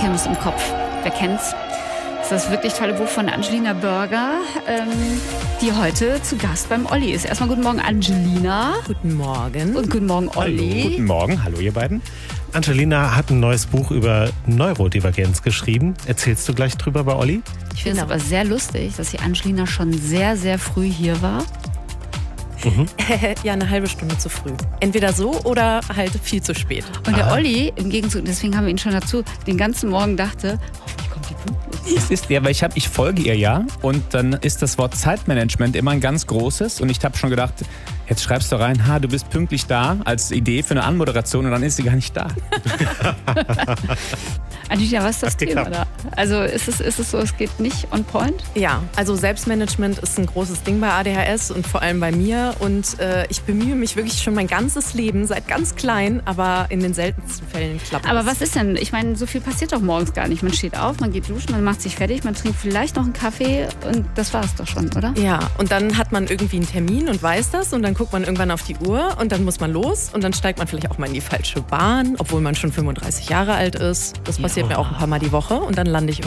Kirmes im Kopf. Wer kennt's? Das ist das wirklich tolle Buch von Angelina Burger, die heute zu Gast beim Olli ist. Erstmal guten Morgen, Angelina. Guten Morgen. Und guten Morgen, Olli. Hallo. Guten Morgen, hallo ihr beiden. Angelina hat ein neues Buch über Neurodivergenz geschrieben. Erzählst du gleich drüber bei Olli? Ich finde es aber sehr lustig, dass die Angelina schon sehr, sehr früh hier war. Ja, eine halbe Stunde zu früh. Entweder so oder halt viel zu spät. Und der Olli, im Gegenzug, deswegen haben wir ihn schon dazu, den ganzen Morgen dachte, hoffentlich kommt die pünktlich. Es ist ja, weil ich folge ihr ja und dann ist das Wort Zeitmanagement immer ein ganz großes und ich habe schon gedacht, jetzt schreibst du rein, du bist pünktlich da als Idee für eine Anmoderation und dann ist sie gar nicht da. Angelina, was ist das Thema da? Also ist es so, es geht nicht on point? Ja, also Selbstmanagement ist ein großes Ding bei ADHS und vor allem bei mir. Und ich bemühe mich wirklich schon mein ganzes Leben, seit ganz klein, aber in den seltensten Fällen klappt es. Aber was ist denn? Ich meine, so viel passiert doch morgens gar nicht. Man steht auf, man geht duschen, man macht sich fertig, man trinkt vielleicht noch einen Kaffee und das war es doch schon, oder? Ja, und dann hat man irgendwie einen Termin und weiß das und dann guckt man irgendwann auf die Uhr und dann muss man los und dann steigt man vielleicht auch mal in die falsche Bahn, obwohl man schon 35 Jahre alt ist. Das passiert mir auch ein paar Mal die Woche und dann lande ich